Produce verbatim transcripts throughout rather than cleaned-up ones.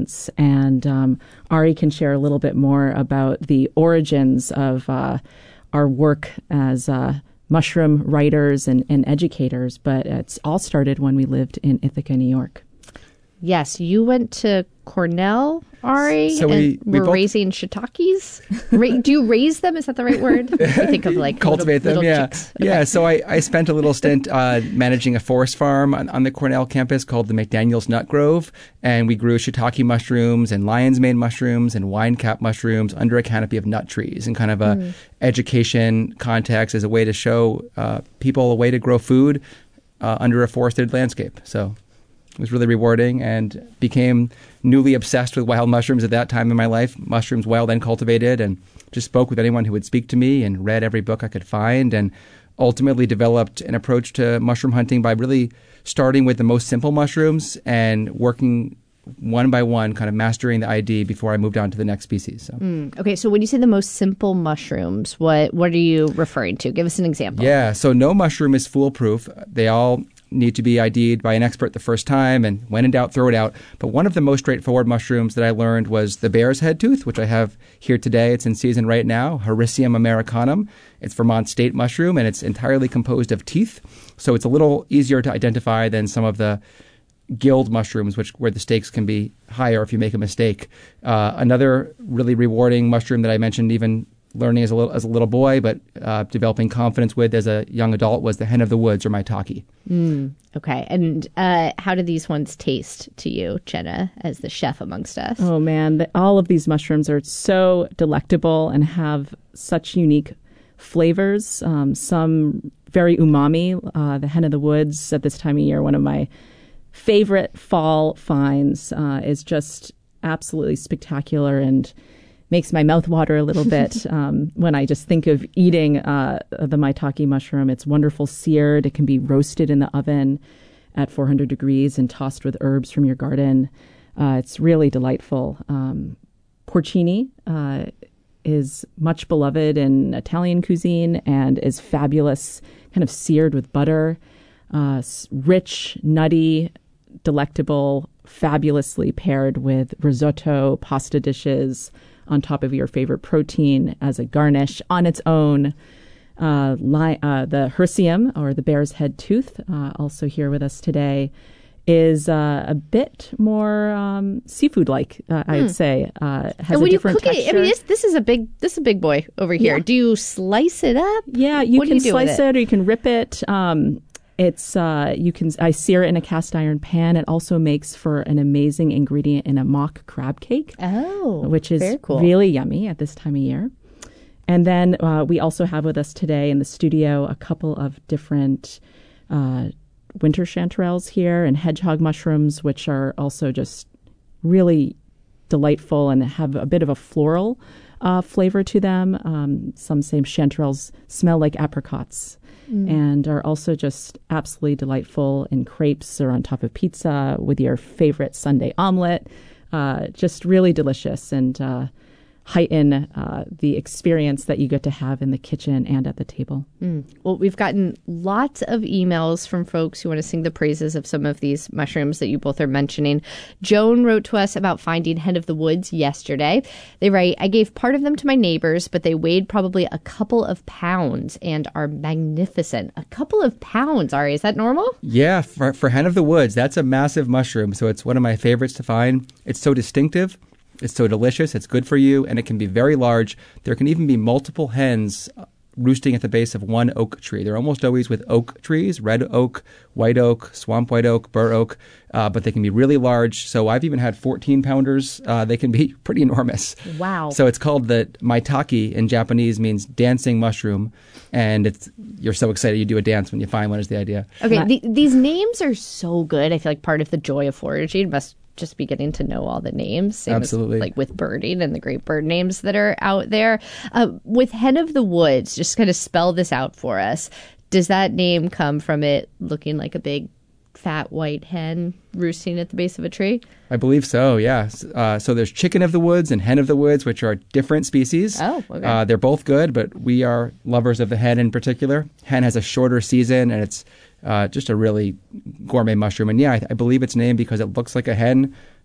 plants. And um, Ari can share a little bit more about the origins of uh, our work as uh, mushroom writers and, and educators. But it's all started when we lived in Ithaca, New York. Yes, you went to Cornell, Ari, so we, and we were both, raising shiitakes. Ra- do you raise them? Is that the right word? I think of like cultivate little, them. little Yeah, chicks. Okay. yeah. So I, I spent a little stint uh, managing a forest farm on, on the Cornell campus called the McDaniel's Nut Grove, and we grew shiitake mushrooms and lion's mane mushrooms and wine cap mushrooms under a canopy of nut trees in kind of a mm. education context as a way to show uh, people a way to grow food uh, under a forested landscape. So it was really rewarding and became newly obsessed with wild mushrooms at that time in my life, mushrooms wild and cultivated, and just spoke with anyone who would speak to me and read every book I could find, and ultimately developed an approach to mushroom hunting by really starting with the most simple mushrooms and working one by one, kind of mastering the I D before I moved on to the next species. So. Mm, okay, so when you say the most simple mushrooms, what what are you referring to? Give us an example. Yeah, so no mushroom is foolproof. They all need to be I D'd by an expert the first time, and when in doubt, throw it out. But one of the most straightforward mushrooms that I learned was the bear's head tooth, which I have here today. It's in season right now, Hericium americanum. It's Vermont state mushroom, and it's entirely composed of teeth. So it's a little easier to identify than some of the gilled mushrooms, which where the stakes can be higher if you make a mistake. Uh, another really rewarding mushroom that I mentioned even learning as a little as a little boy, but uh, developing confidence with as a young adult was the hen of the woods, or maitake. Mm, okay. And uh, how do these ones taste to you, Jenna, as the chef amongst us? Oh, man. The, all of these mushrooms are so delectable and have such unique flavors. Um, some very umami. Uh, the hen of the woods at this time of year, one of my favorite fall finds, uh, is just absolutely spectacular and makes my mouth water a little bit um, when I just think of eating uh, the maitake mushroom. It's wonderful seared. It can be roasted in the oven at four hundred degrees and tossed with herbs from your garden. Uh, it's really delightful. Um, porcini uh, is much beloved in Italian cuisine and is fabulous, kind of seared with butter. Uh, rich, nutty, delectable, fabulously paired with risotto, pasta dishes, on top of your favorite protein as a garnish on its own. Uh, li- uh, the Hericium, or the bear's head tooth, uh, also here with us today, is uh, a bit more um, seafood-like, uh, I would hmm. say. Uh, has and when a different you cook texture. it, I mean, this, this is a big, this is a big boy over here. Yeah. Do you slice it up? Yeah, you what can do you slice do it? it, or you can rip it. Um, It's uh, you can I sear it in a cast iron pan. It also makes for an amazing ingredient in a mock crab cake. Oh, which is very cool. really yummy at this time of year. And then uh, we also have with us today in the studio a couple of different uh, winter chanterelles here and hedgehog mushrooms, which are also just really delightful and have a bit of a floral uh, flavor to them. Um, some say chanterelles smell like apricots. Mm. And are also just absolutely delightful in crepes or on top of pizza with your favorite Sunday omelet. Uh, just really delicious and uh, heighten uh, the experience that you get to have in the kitchen and at the table. Mm. Well, we've gotten lots of emails from folks who want to sing the praises of some of these mushrooms that you both are mentioning. Joan wrote to us about finding hen of the woods yesterday. They write, I gave part of them to my neighbors, but they weighed probably a couple of pounds and are magnificent. A couple of pounds, Ari, is that normal? Yeah, for, for hen of the woods, that's a massive mushroom. So it's one of my favorites to find. It's so distinctive. It's so delicious, it's good for you, and it can be very large. There can even be multiple hens roosting at the base of one oak tree. They're almost always with oak trees, red oak, white oak, swamp white oak, bur oak, uh, but they can be really large. So I've even had fourteen-pounders. Uh, they can be pretty enormous. Wow. So it's called the maitake in Japanese, means dancing mushroom, and it's you're so excited you do a dance when you find one is the idea. Okay, Not- the, these names are so good. I feel like part of the joy of foraging must just be getting to know all the names. Same Absolutely. As, like with birding and the great bird names that are out there. Uh, with hen of the woods, just kind of spell this out for us. Does that name come from it looking like a big fat white hen roosting at the base of a tree? I believe so, yeah. Uh, so there's chicken of the woods and hen of the woods, which are different species. Oh, okay. Uh, they're both good, but we are lovers of the hen in particular. Hen has a shorter season, and it's uh, just a really gourmet mushroom. And yeah, I, I believe it's named because it looks like a hen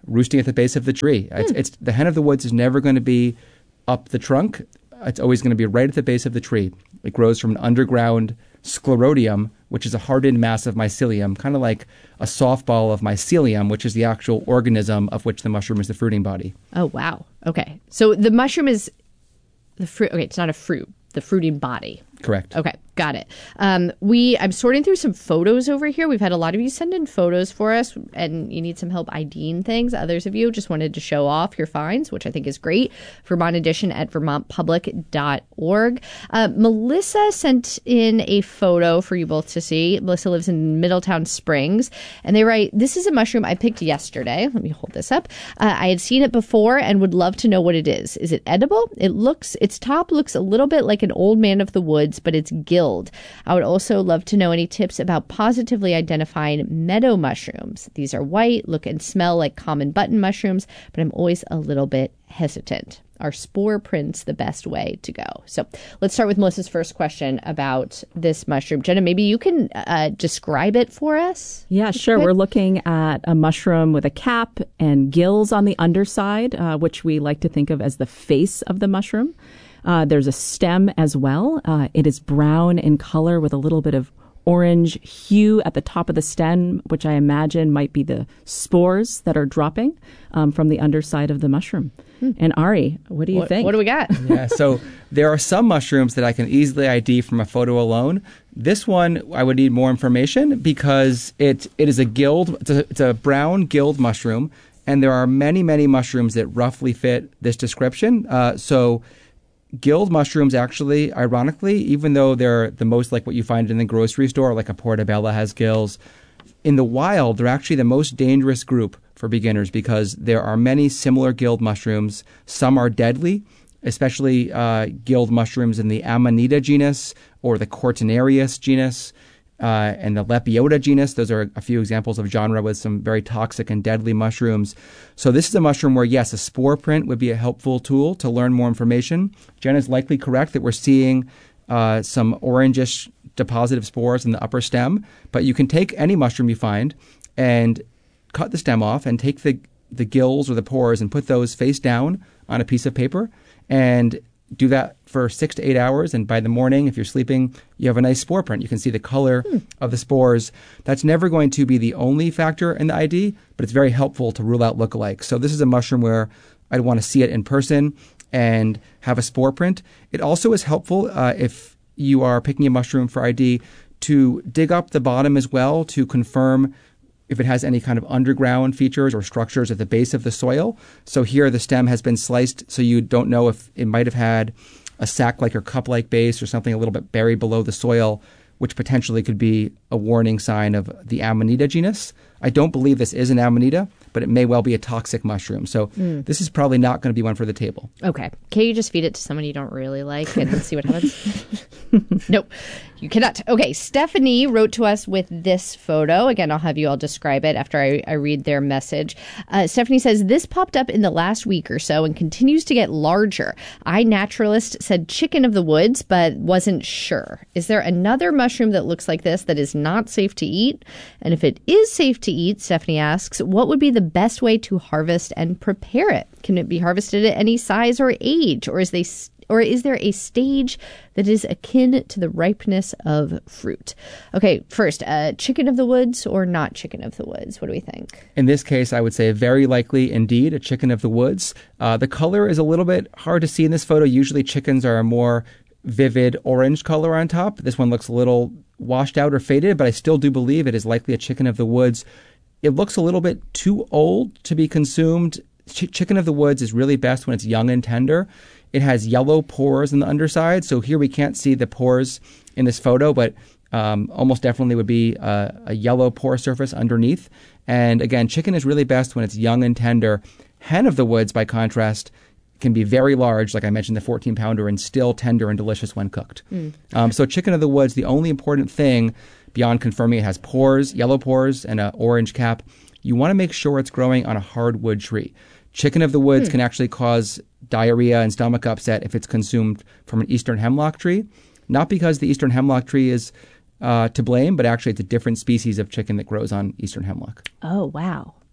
roosting at the base of the tree. It's, it's the hen of the woods is never going to be up the trunk. It's always going to be right at the base of the tree. It grows from an underground sclerotium, which is a hardened mass of mycelium, kind of like a softball of mycelium, which is the actual organism of which the mushroom is the fruiting body. Oh, wow. Okay. So the mushroom is the fruit. Okay, it's not a fruit, the fruiting body. Correct. Okay, got it. Um, we I'm sorting through some photos over here. We've had a lot of you send in photos for us, and you need some help IDing things. Others of you just wanted to show off your finds, which I think is great. Vermont Edition at vermont public dot org. Uh, Melissa sent in a photo for you both to see. Melissa lives in Middletown Springs, and they write, "This is a mushroom I picked yesterday." Let me hold this up. Uh, I had seen it before and would love to know what it is. Is it edible? It looks, its top looks a little bit like an old man of the woods, but it's gilled. I would also love to know any tips about positively identifying meadow mushrooms. These are white, look and smell like common button mushrooms, but I'm always a little bit hesitant. Are spore prints the best way to go? So let's start with Melissa's first question about this mushroom. Jenna, maybe you can uh, describe it for us? Yeah, sure. We're looking at a mushroom with a cap and gills on the underside, uh, which we like to think of as the face of the mushroom. Uh, there's a stem as well. Uh, it is brown in color with a little bit of orange hue at the top of the stem, which I imagine might be the spores that are dropping um, from the underside of the mushroom. Hmm. And Ari, what do you what, think? What do we got? Yeah, so there are some mushrooms that I can easily I D from a photo alone. This one, I would need more information because it it is a gilled, it's a, it's a brown gilled mushroom, and there are many, many mushrooms that roughly fit this description. Uh, so gilled mushrooms actually, ironically, even though they're the most like what you find in the grocery store, like a portobello has gills, in the wild, they're actually the most dangerous group for beginners because there are many similar gilled mushrooms. Some are deadly, especially uh, gilled mushrooms in the Amanita genus or the Cortinarius genus uh, and the Lepiota genus. Those are a few examples of genre with some very toxic and deadly mushrooms. So this is a mushroom where, yes, a spore print would be a helpful tool to learn more information. Jenna's likely correct that we're seeing uh, some orangish deposit of spores in the upper stem, but you can take any mushroom you find and cut the stem off and take the, the gills or the pores and put those face down on a piece of paper and do that for six to eight hours. And by the morning, if you're sleeping, you have a nice spore print. You can see the color hmm. of the spores. That's never going to be the only factor in the I D, but it's very helpful to rule out lookalikes. So this is a mushroom where I'd want to see it in person and have a spore print. It also is helpful uh, if you are picking a mushroom for I D to dig up the bottom as well to confirm if it has any kind of underground features or structures at the base of the soil. So here the stem has been sliced so you don't know if it might have had a sac-like or cup-like base or something a little bit buried below the soil, which potentially could be a warning sign of the Amanita genus. I don't believe this is an Amanita, but it may well be a toxic mushroom. So mm. this is probably not going to be one for the table. Okay. Can you just feed it to someone you don't really like and see what happens? Nope. You cannot. Okay. Stephanie wrote to us with this photo. Again, I'll have you all describe it after I, I read their message. Uh, Stephanie says, this popped up in the last week or so and continues to get larger. iNaturalist said chicken of the woods, but wasn't sure. Is there another mushroom that looks like this that is not safe to eat? And if it is safe to eat, Stephanie asks, what would be the best way to harvest and prepare it? Can it be harvested at any size or age, or is they or is there a stage that is akin to the ripeness of fruit? Okay, first, uh, chicken of the woods or not chicken of the woods? What do we think? In this case, I would say very likely indeed a chicken of the woods. Uh, the color is a little bit hard to see in this photo. Usually chickens are a more vivid orange color on top. This one looks a little washed out or faded, but I still do believe it is likely a chicken of the woods. It looks a little bit too old to be consumed. Ch- chicken of the woods is really best when it's young and tender. It has yellow pores in the underside. So here we can't see the pores in this photo, but um, almost definitely would be a, a yellow pore surface underneath. And again, chicken is really best when it's young and tender. Hen of the woods, by contrast, can be very large, like I mentioned, the fourteen pounder, and still tender and delicious when cooked. Mm. Um, so chicken of the woods, the only important thing beyond confirming it has pores, yellow pores, and an orange cap, you want to make sure it's growing on a hardwood tree. Chicken of the woods mm. can actually cause diarrhea and stomach upset if it's consumed from an eastern hemlock tree. Not because the eastern hemlock tree is uh, to blame, but actually it's a different species of chicken that grows on eastern hemlock. Oh, wow.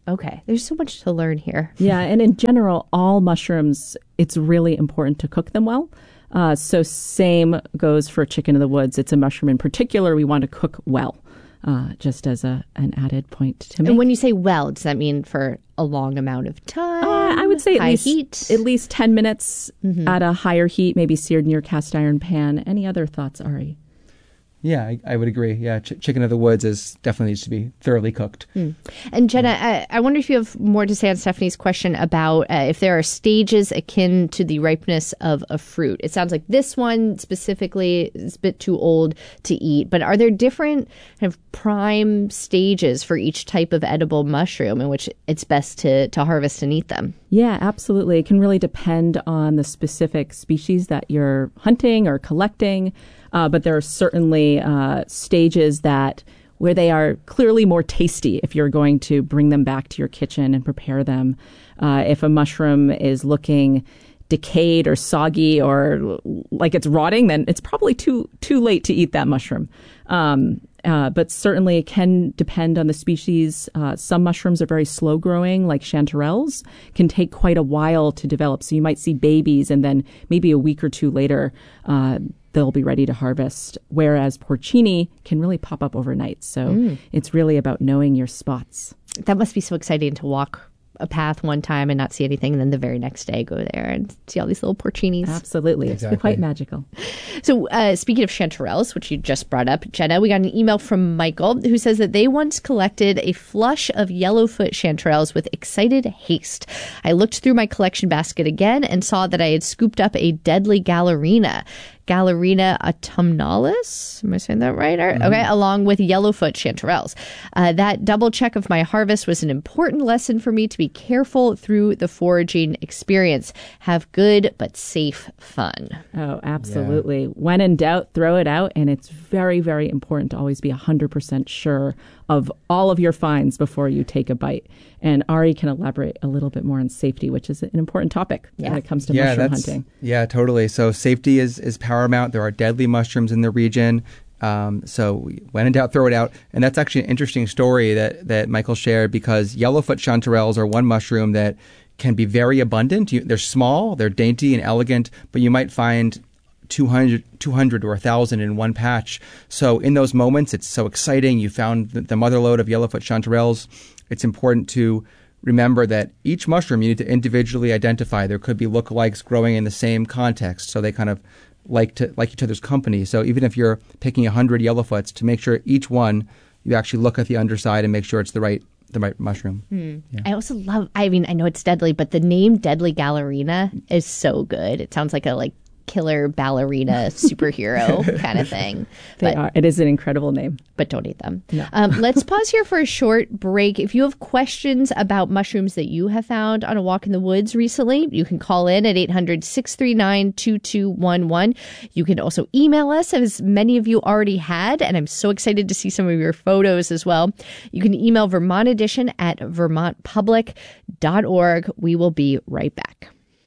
Okay. There's so much to learn here. Yeah. And in general, all mushrooms, it's really important to cook them well. Uh, so same goes for chicken of the woods. It's a mushroom in particular we want to cook well, uh, just as a an added point to make. And when you say well, does that mean for a long amount of time? Uh, I would say at high least, heat? at least ten minutes mm-hmm. at a higher heat, maybe seared in your cast iron pan. Any other thoughts, Ari? Yeah, I, I would agree. Yeah, ch- chicken of the woods is definitely needs to be thoroughly cooked. Mm. And Jenna, I, I wonder if you have more to say on Stephanie's question about uh, if there are stages akin to the ripeness of a fruit. It sounds like this one specifically is a bit too old to eat, but are there different kind of prime stages for each type of edible mushroom in which it's best to, to harvest and eat them? Yeah, absolutely. It can really depend on the specific species that you're hunting or collecting. Uh, but there are certainly uh, stages that where they are clearly more tasty if you're going to bring them back to your kitchen and prepare them. Uh, if a mushroom is looking decayed or soggy or like it's rotting, then it's probably too too late to eat that mushroom. Um, uh, but certainly it can depend on the species. Uh, some mushrooms are very slow growing, like chanterelles, can take quite a while to develop. So you might see babies and then maybe a week or two later, uh, they'll be ready to harvest, whereas porcini can really pop up overnight. So mm. it's really about knowing your spots. That must be so exciting to walk a path one time and not see anything, and then the very next day go there and see all these little porcinis. Absolutely. Exactly. It's quite magical. So uh, speaking of chanterelles, which you just brought up, Jenna, we got an email from Michael who says that they once collected a flush of yellowfoot chanterelles with excited haste. I looked through my collection basket again and saw that I had scooped up a deadly Gallerina. Gallerina autumnalis. Am I saying that right? Mm-hmm. Okay, along with yellowfoot chanterelles. Uh, that double check of my harvest was an important lesson for me to be careful through the foraging experience. Have good but safe fun. Oh, absolutely. Yeah. When in doubt, throw it out. And it's very, very important to always be one hundred percent sure of all of your finds before you take a bite. And Ari can elaborate a little bit more on safety, which is an important topic yeah. when it comes to yeah, mushroom hunting. Yeah, totally. So safety is, is paramount. There are deadly mushrooms in the region. Um, so when in doubt, throw it out. And that's actually an interesting story that, that Michael shared, because yellowfoot chanterelles are one mushroom that can be very abundant. You, they're small, they're dainty and elegant, but you might find two hundred, two hundred or one thousand in one patch. So in those moments, it's so exciting. You found the, the mother lode of yellowfoot chanterelles. It's important to remember that each mushroom you need to individually identify. There could be lookalikes growing in the same context, so they kind of like to like each other's company. So even if you're picking one hundred yellowfoots, to make sure each one, you actually look at the underside and make sure it's the right the right mushroom. Mm. Yeah. I also love, I mean, I know it's deadly, but the name Deadly Gallerina is so good. It sounds like a like killer ballerina superhero kind of thing. They but, are. It is an incredible name. But don't eat them. No. Um, let's pause here for a short break. If you have questions about mushrooms that you have found on a walk in the woods recently, you can call in at eight hundred, six three nine, two two one one. You can also email us, as many of you already had, and I'm so excited to see some of your photos as well. You can email Vermont Edition at vermont public dot org. We will be right back.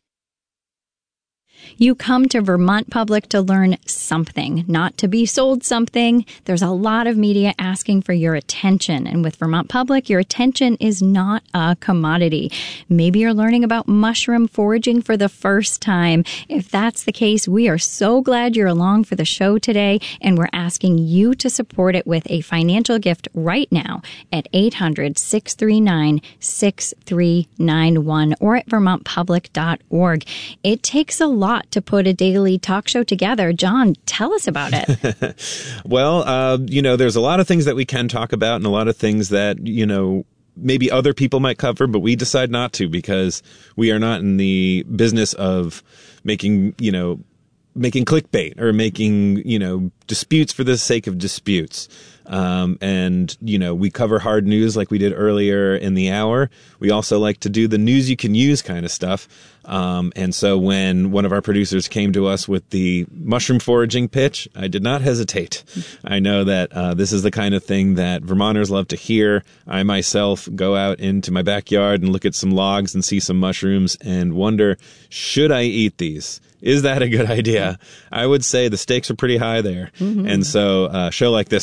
You come to Vermont Public to learn something, not to be sold something. There's a lot of media asking for your attention. And with Vermont Public, your attention is not a commodity. Maybe you're learning about mushroom foraging for the first time. If that's the case, we are so glad you're along for the show today. And we're asking you to support it with a financial gift right now at eight hundred, six three nine, six three nine one or at vermont public dot org. It takes a lot to put a daily talk show together. John, tell us about it. Well, uh, you know, there's a lot of things that we can talk about and a lot of things that, you know, maybe other people might cover, but we decide not to because we are not in the business of making, you know, making clickbait or making, you know, disputes for the sake of disputes. Um, and, you know, we cover hard news like we did earlier in the hour. We also like to do the news you can use kind of stuff. Um, and so when one of our producers came to us with the mushroom foraging pitch, I did not hesitate. I know that uh, this is the kind of thing that Vermonters love to hear. I myself go out into my backyard and look at some logs and see some mushrooms and wonder, should I eat these? Is that a good idea? I would say the stakes are pretty high there. Mm-hmm. And so uh, a show like this might uh,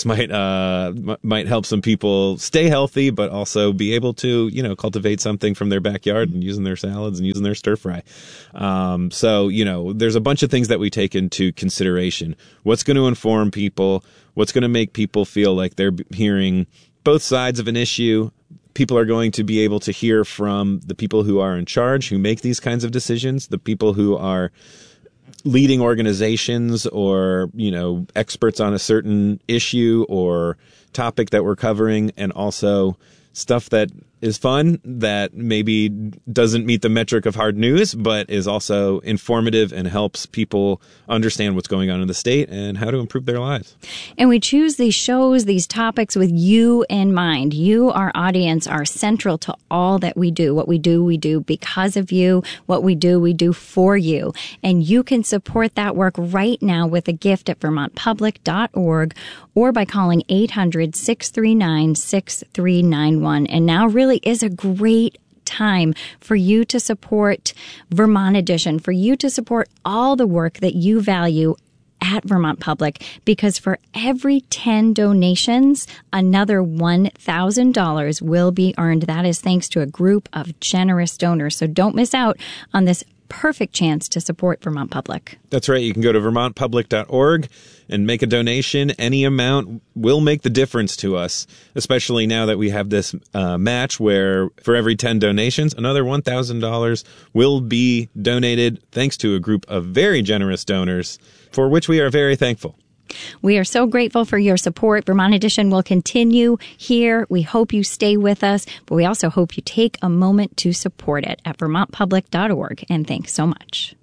uh, m- might help some people stay healthy, but also be able to, you know, cultivate something from their backyard and using their salads and using their stir fry. Um, so, you know, there's a bunch of things that we take into consideration. What's going to inform people? What's going to make people feel like they're hearing both sides of an issue? People are going to be able to hear from the people who are in charge, who make these kinds of decisions, the people who are leading organizations or, you know, experts on a certain issue or topic that we're covering, and also stuff that is fun that maybe doesn't meet the metric of hard news, but is also informative and helps people understand what's going on in the state and how to improve their lives. And we choose these shows, these topics with you in mind. You, our audience, are central to all that we do. What we do, we do because of you. What we do, we do for you. And you can support that work right now with a gift at vermont public dot org or by calling eight hundred, six three nine, six three nine one. And now really is a great time for you to support Vermont Edition, for you to support all the work that you value at Vermont Public, because for every ten donations, another one thousand dollars will be earned. That is thanks to a group of generous donors. So don't miss out on this perfect chance to support Vermont Public. That's right. You can go to vermont public dot org and make a donation. Any amount will make the difference to us, especially now that we have this uh, match where for every ten donations, another one thousand dollars will be donated thanks to a group of very generous donors, for which we are very thankful. We are so grateful for your support. Vermont Edition will continue here. We hope you stay with us, but we also hope you take a moment to support it at vermont public dot org. And thanks so much.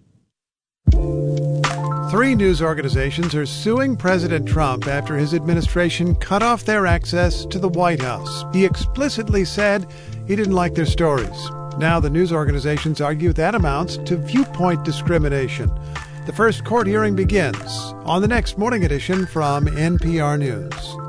Three news organizations are suing President Trump after his administration cut off their access to the White House. He explicitly said he didn't like their stories. Now the news organizations argue that amounts to viewpoint discrimination. The first court hearing begins on the next Morning Edition from N P R News.